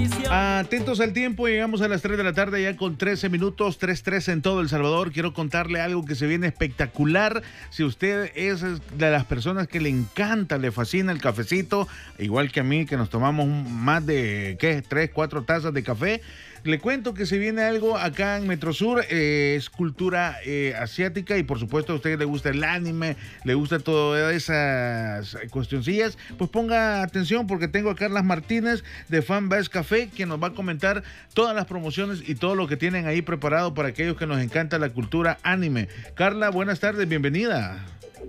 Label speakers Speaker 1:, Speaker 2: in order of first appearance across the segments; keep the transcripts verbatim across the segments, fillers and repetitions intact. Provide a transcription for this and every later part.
Speaker 1: Atentos al tiempo, llegamos a las tres de la tarde ya con trece minutos, tres trece en todo El Salvador. Quiero contarle algo que se viene espectacular. Si usted es de las personas que le encanta, le fascina el cafecito, igual que a mí, que nos tomamos más de, ¿qué? tres, cuatro tazas de café. Le cuento que se viene algo acá en Metrosur, eh, es cultura eh, asiática y por supuesto a usted le gusta el anime, le gusta todas esas cuestioncillas, pues ponga atención porque tengo a Carlas Martínez de Fan Base Café, quien nos va a comentar todas las promociones y todo lo que tienen ahí preparado para aquellos que nos encanta la cultura anime. Carla, buenas tardes, bienvenida.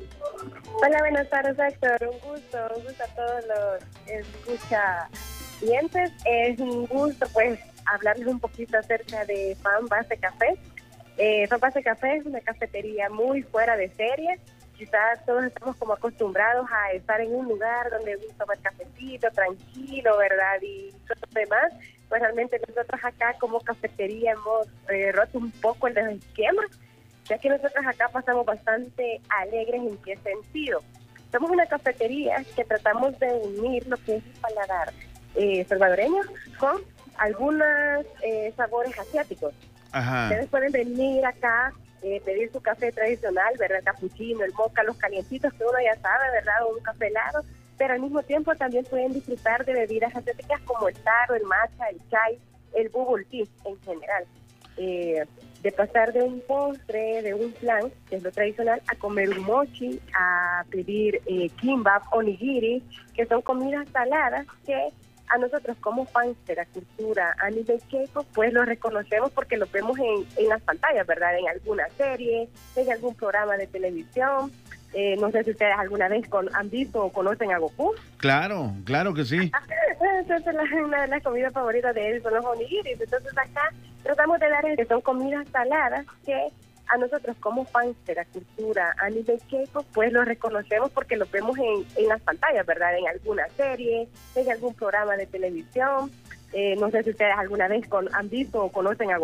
Speaker 2: Hola, buenas tardes, Héctor. Un gusto, un gusto a todos los escucha clientes. Es un gusto, pues, hablarles un poquito acerca de Fan Base Café. Eh, Fan Base Café es una cafetería muy fuera de serie. Quizás todos estamos como acostumbrados a estar en un lugar donde gusta tomar cafecito, tranquilo, ¿verdad? Y todo lo demás. Pues realmente nosotros acá como cafetería hemos eh, roto un poco el esquema, ya que nosotros acá pasamos bastante alegres. ¿En qué sentido? Somos una cafetería que tratamos de unir lo que es el paladar eh, salvadoreño con algunos eh, sabores asiáticos.
Speaker 1: Ajá.
Speaker 2: Ustedes pueden venir acá, eh, pedir su café tradicional, ¿verdad? El capuchino, el mocha, los calientitos que uno ya sabe, ¿verdad? O un café helado, pero al mismo tiempo también pueden disfrutar de bebidas asiáticas como el taro, el matcha, el chai, el bubble tea en general. Eh, de pasar de un postre, de un flan, que es lo tradicional, a comer un mochi, a pedir eh, kimbap, onigiri, que son comidas saladas que a nosotros como fans de la cultura anime K-pop, pues lo reconocemos porque lo vemos en, en las pantallas, ¿verdad? En alguna serie, en algún programa de televisión. Eh, no sé si ustedes alguna vez con, han visto o conocen a Goku.
Speaker 1: Claro, claro que sí.
Speaker 2: Entonces la, una de las comidas favoritas de él son los onigiris. Entonces acá tratamos de dar que son comidas saladas que a nosotros como fans de la cultura anime K-pop, pues lo reconocemos porque lo vemos en, en las pantallas, ¿verdad? En alguna serie, en algún programa de televisión. Eh, no sé si ustedes alguna vez con, han visto o conocen a